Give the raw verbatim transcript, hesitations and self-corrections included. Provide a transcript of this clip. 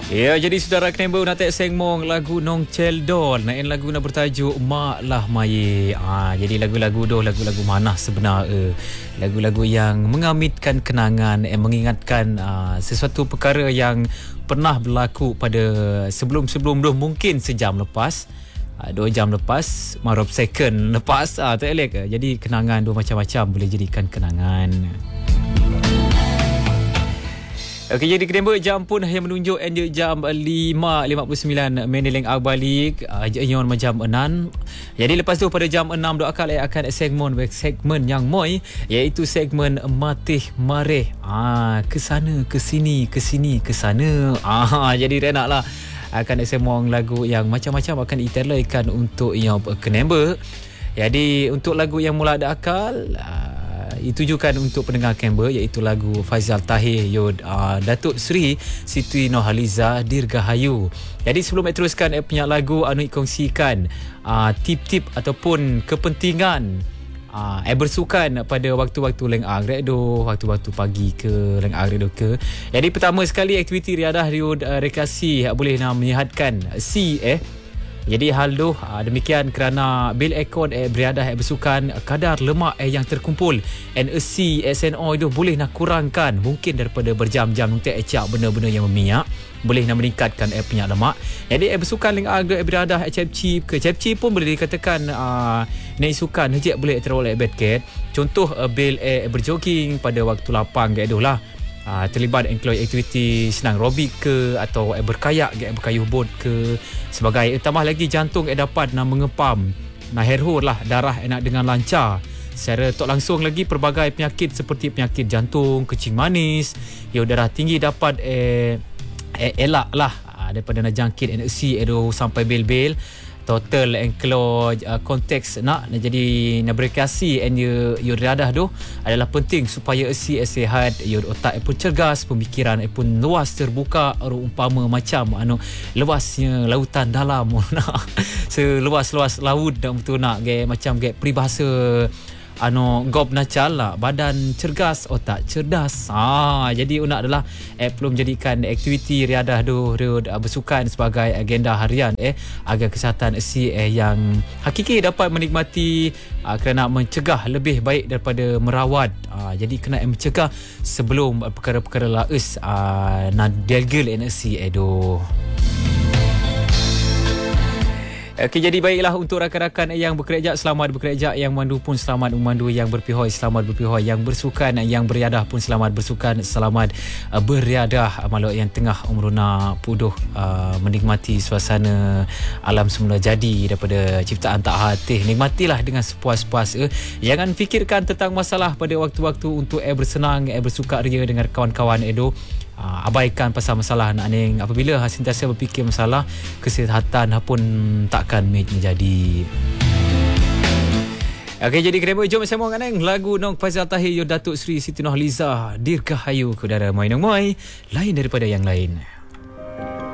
Ya, jadi saudara Knembo nak tak sengmong lagu Nong Celdol. Naik lagu nak bertajuk Mak Lah Maye. Ah, jadi lagu-lagu doh lagu-lagu mana sebenarnya. Lagu-lagu yang mengamitkan kenangan, eh, mengingatkan ah, sesuatu perkara yang pernah berlaku pada sebelum-sebelum doh, mungkin sejam lepas, ah, dua jam lepas, marop second lepas, ah, tak elok. Jadi kenangan doh macam-macam boleh jadikan kenangan. Okey, jadi Knembo jam pun yang menunjuk endek jam lima lima puluh sembilan menileng balik ajenyon macam enam. Jadi lepas tu pada jam enam doa akal akan segmen segmen yang moi, iaitu segmen Matih Mareh. Ah, ke sana ke sini ke sini ke sana. Ah, jadi renaklah akan semong lagu yang macam-macam akan ditelaikan untuk yang Knembo. Jadi untuk lagu yang mula ada akal, ditujukan untuk pendengar Knembo, iaitu lagu Faizal Tahir Yod uh, Datuk Seri Siti Nurhaliza Dirgahayu. Jadi sebelum saya teruskan saya punya lagu, anu kongsikan uh, tip-tip ataupun kepentingan uh, saya bersukan pada waktu-waktu leng agrek do, waktu-waktu pagi ke leng agrek do ke. Jadi pertama sekali aktiviti riadah Yod uh, rekreasi boleh nak menyihatkan si eh Jadi hal tu demikian kerana bil ekon eh, beriadah eh, bersukan, kadar lemak eh, yang terkumpul N A C S N O itu boleh nak kurangkan, mungkin daripada berjam-jam untuk ecak benda-benda yang berminyak, boleh nak meningkatkan eh, punya lemak. Jadi eh, bersukan dengan agak eh, beriadah eh, cep-cip ke cep-cip pun boleh dikatakan uh, naik sukan hejek boleh teroleh bedket. Contoh uh, bil eh, berjogging pada waktu lapang ke lah. Uh, terlibat include aktiviti senang aerobik ke, atau eh, berkayak ke, berkayuh boat ke sebagai. Eh, tambah lagi jantung eh, dapat nak mengepam, nak herhur lah darah eh, nak dengan lancar secara tak langsung. Lagi pelbagai penyakit seperti penyakit jantung, kencing manis, ya darah tinggi dapat eh, eh, elak lah uh, daripada nak jangkit N A C eh, sampai bel-bel. Total include uh, konteks nak, nak jadi nak berkreasi and you, you riadah tu adalah penting supaya si sihat, you otak pun cergas, pemikiran pun luas terbuka, umpama macam anu luasnya lautan dalam seluas-luas laut dah betul nak ge macam ge peribahasa anu gob nacal lah, badan cergas otak cerdas. Ah, jadi unak adalah eh perlu menjadikan aktiviti riadah tu bersukan sebagai agenda harian eh agar kesihatan si eh yang hakiki dapat menikmati ah, kerana mencegah lebih baik daripada merawat. Ah, jadi kena eh, mencegah sebelum perkara-perkara laes ah, nak delgel N A C eh tu. Okey, jadi baiklah untuk rakan-rakan yang bekerja, selamat bekerja, yang memandu pun selamat memandu, yang berpihoi selamat berpihoi, yang bersukan, yang beriadah pun selamat bersukan, selamat uh, beriadah. Malu yang tengah umruna puduh uh, menikmati suasana alam semula jadi daripada ciptaan tak hati, nikmatilah dengan sepuas-puas. Eh. Jangan fikirkan tentang masalah pada waktu-waktu untuk eh bersenang, eh bersukaria dengan kawan-kawan edo. Uh, abaikan pasal masalah nak ning. Apabila sentiasa berfikir masalah kesihatan pun takkan menjadi. Okey, jadi Knembo jom sama dengan lagu Nong Faizal Tahir Datuk Seri Siti Nurhaliza Dirgahayu ke udara mai nong mai lain daripada yang lain.